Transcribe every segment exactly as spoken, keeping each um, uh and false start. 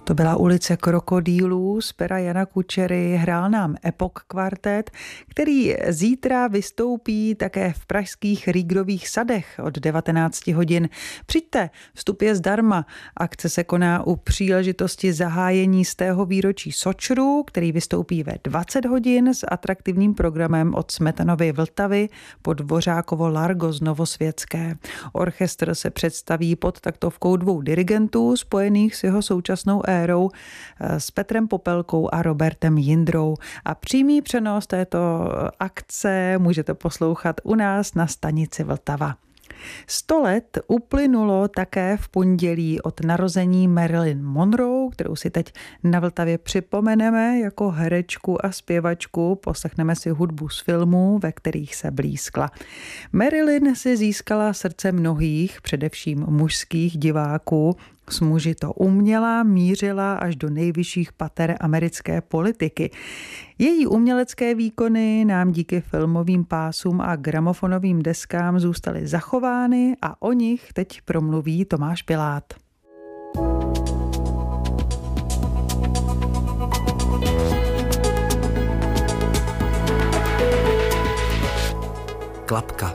To byla Ulice krokodýlů z pera Jana Kučery, hrál nám Epoch kvartet, který zítra vystoupí také v pražských Rýgrových sadech od devatenáct hodin. Přijďte, vstup je zdarma. Akce se koná u příležitosti zahájení stého výročí Sočru, který vystoupí ve dvacet hodin s atraktivním programem od Smetanovy Vltavy po Dvořákovo Largo z Novosvětské. Orchestr se představí pod taktovkou dvou dirigentů spojených s jeho současnou érou, s Petrem Popelkou a Robertem Jindrou. A přímý přenos této akce můžete poslouchat u nás na stanici Vltava. Sto let uplynulo také v pondělí od narození Marilyn Monroe, kterou si teď na Vltavě připomeneme jako herečku a zpěvačku. Poslechneme si hudbu z filmů, ve kterých se blýskla. Marilyn si získala srdce mnohých, především mužských diváků. S muži to uměla, mířila až do nejvyšších pater americké politiky. Její umělecké výkony nám díky filmovým pásům a gramofonovým deskám zůstaly zachovány a o nich teď promluví Tomáš Pilát. Klapka.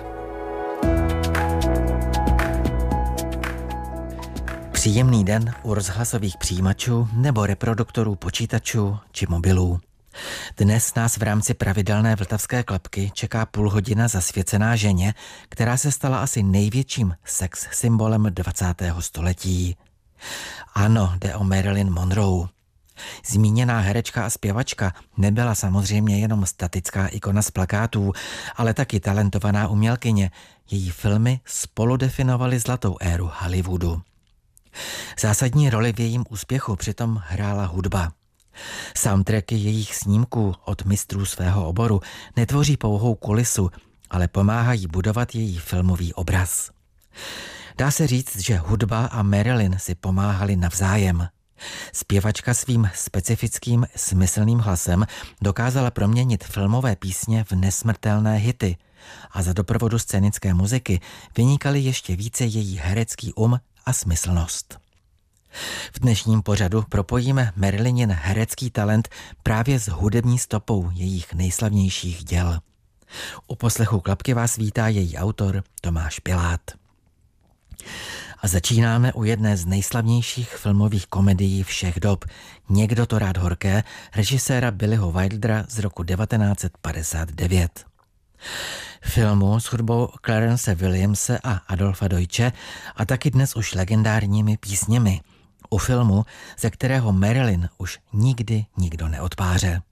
Příjemný den u rozhlasových přijímačů nebo reproduktorů počítačů či mobilů. Dnes nás v rámci pravidelné vltavské klapky čeká půl hodina zasvěcená ženě, která se stala asi největším sex symbolem dvacátého století. Ano, jde o Marilyn Monroe. Zmíněná herečka a zpěvačka nebyla samozřejmě jenom statická ikona z plakátů, ale taky talentovaná umělkyně. Její filmy spolu definovaly zlatou éru Hollywoodu. Zásadní roli v jejím úspěchu přitom hrála hudba. Soundtracky jejich snímků od mistrů svého oboru netvoří pouhou kulisu, ale pomáhají budovat její filmový obraz. Dá se říct, že hudba a Marilyn si pomáhali navzájem. Zpěvačka svým specifickým smyslným hlasem dokázala proměnit filmové písně v nesmrtelné hity a za doprovodu scénické muziky vynikaly ještě více její herecký um a smyslnost. V dnešním pořadu propojíme Marilynin herecký talent právě s hudební stopou jejich nejslavnějších děl. U poslechu klapky vás vítá její autor Tomáš Pilát. A začínáme u jedné z nejslavnějších filmových komedií všech dob, Někdo to rád horké, režiséra Billyho Wildera z roku devatenáct set padesát devět. Filmu s hudbou Clarence Williamse a Adolfa Deutsche a taky dnes už legendárními písněmi. U filmu, ze kterého Marilyn už nikdy nikdo neodpáře.